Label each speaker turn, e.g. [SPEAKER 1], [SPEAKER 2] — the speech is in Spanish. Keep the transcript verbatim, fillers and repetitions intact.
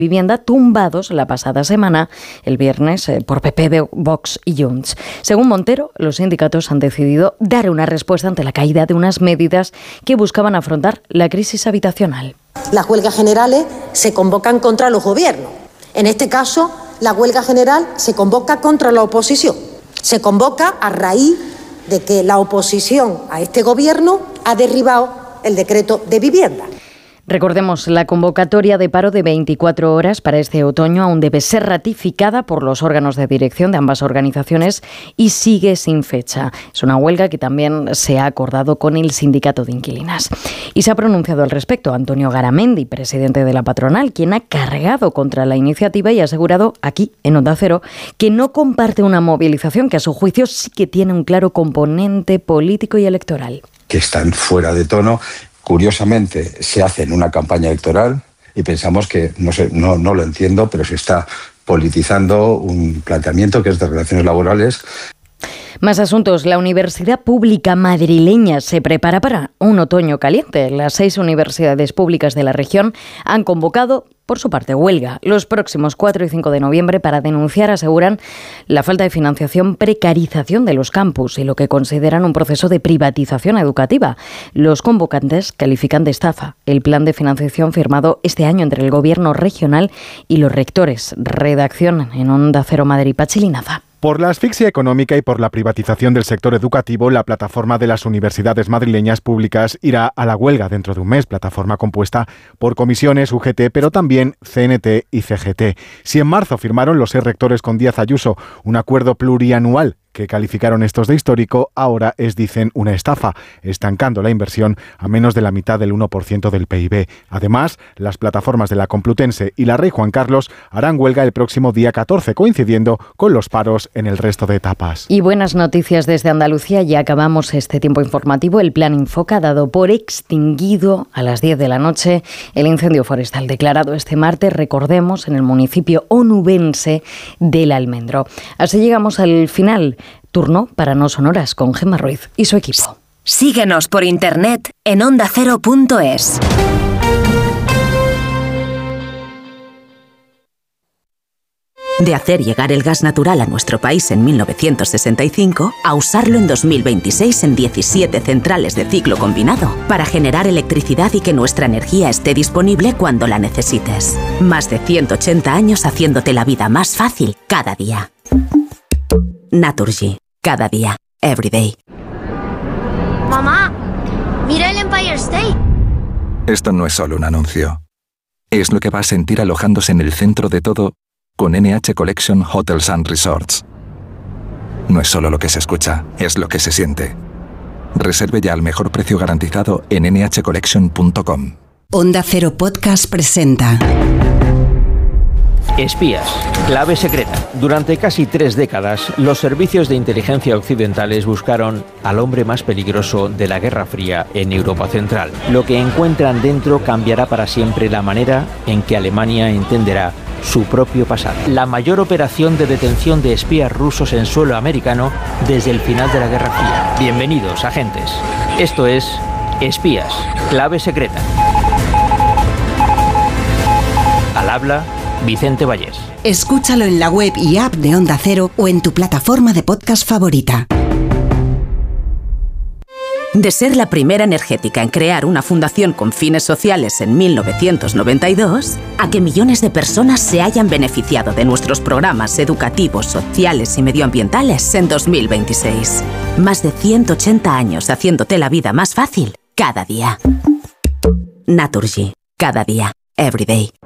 [SPEAKER 1] Vivienda tumbados la pasada semana, el viernes, eh, por P P, Vox y Junts. Según Montero, los sindicatos han decidido dar una respuesta ante la caída de unas medidas que buscaban afrontar la crisis habitacional.
[SPEAKER 2] Las huelgas generales se convocan contra los gobiernos. En este caso, la huelga general se convoca contra la oposición. Se convoca a raíz de que la oposición a este gobierno ha derribado el decreto de vivienda.
[SPEAKER 1] Recordemos, la convocatoria de paro de veinticuatro horas para este otoño aún debe ser ratificada por los órganos de dirección de ambas organizaciones y sigue sin fecha. Es una huelga que también se ha acordado con el sindicato de inquilinas. Y se ha pronunciado al respecto Antonio Garamendi, presidente de la patronal, quien ha cargado contra la iniciativa y ha asegurado aquí, en Onda Cero, que no comparte una movilización que a su juicio sí que tiene un claro componente político y electoral.
[SPEAKER 3] Que están fuera de tono. Curiosamente, se hace en una campaña electoral y pensamos que, no sé, no, no lo entiendo, pero se está politizando un planteamiento que es de relaciones laborales.
[SPEAKER 1] Más asuntos. La Universidad Pública Madrileña se prepara para un otoño caliente. Las seis universidades públicas de la región han convocado, por su parte, huelga los próximos cuatro y cinco de noviembre para denunciar, aseguran, la falta de financiación, precarización de los campus y lo que consideran un proceso de privatización educativa. Los convocantes califican de estafa el plan de financiación firmado este año entre el Gobierno regional y los rectores. Redacción en Onda Cero Madrid, Patxi Linaza.
[SPEAKER 4] Por la asfixia económica y por la privatización del sector educativo, la plataforma de las universidades madrileñas públicas irá a la huelga dentro de un mes, plataforma compuesta por comisiones, U G T, pero también C N T y C G T. Si en marzo firmaron los seis rectores con Díaz Ayuso un acuerdo plurianual que calificaron estos de histórico, ahora es, dicen, una estafa, estancando la inversión a menos de la mitad del uno por ciento del P I B. Además, las plataformas de la Complutense y la Rey Juan Carlos harán huelga el próximo día catorce, coincidiendo con los paros en el resto de etapas.
[SPEAKER 1] Y buenas noticias desde Andalucía. Ya acabamos este tiempo informativo. El Plan Infoca ha dado por extinguido a las diez de la noche el incendio forestal declarado este martes, recordemos, en el municipio onubense del Almendro. Así llegamos al final. Turno para No Sonoras con Gemma Ruiz y su equipo.
[SPEAKER 5] Síguenos por internet en onda cero punto es. De hacer llegar el gas natural a nuestro país en mil novecientos sesenta y cinco a usarlo en dos mil veintiséis en diecisiete centrales de ciclo combinado para generar electricidad y que nuestra energía esté disponible cuando la necesites. Más de ciento ochenta años haciéndote la vida más fácil cada día. Naturgy. Cada día. Every day.
[SPEAKER 6] Mamá, mira el Empire State.
[SPEAKER 7] Esto no es solo un anuncio. Es lo que va a sentir alojándose en el centro de todo con N H Collection Hotels and Resorts. No es solo lo que se escucha, es lo que se siente. Reserve ya al mejor precio garantizado en ene hache collection punto com.
[SPEAKER 5] Onda Cero Podcast presenta
[SPEAKER 8] Espías, clave secreta. Durante casi tres décadas, los servicios de inteligencia occidentales buscaron al hombre más peligroso de la Guerra Fría en Europa Central. Lo que encuentran dentro cambiará para siempre la manera en que Alemania entenderá su propio pasado. La mayor operación de detención de espías rusos en suelo americano desde el final de la Guerra Fría. Bienvenidos, agentes. Esto es Espías, clave secreta. Al habla Vicente Vallés.
[SPEAKER 5] Escúchalo en la web y app de Onda Cero o en tu plataforma de podcast favorita. De ser la primera energética en crear una fundación con fines sociales en mil novecientos noventa y dos, a que millones de personas se hayan beneficiado de nuestros programas educativos, sociales y medioambientales en dos mil veintiséis. Más de ciento ochenta años haciéndote la vida más fácil cada día. Naturgy. Cada día. Every day.